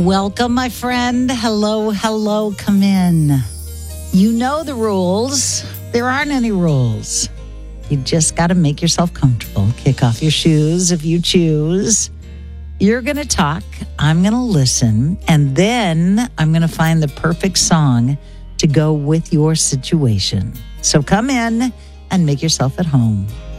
Welcome, my friend. Hello, hello. Come in. You know the rules. There aren't any rules. You just got to make yourself comfortable. Kick off your shoes if you choose. You're going to talk. I'm going to listen. And then I'm going to find the perfect song to go with your situation. So come in and make yourself at home.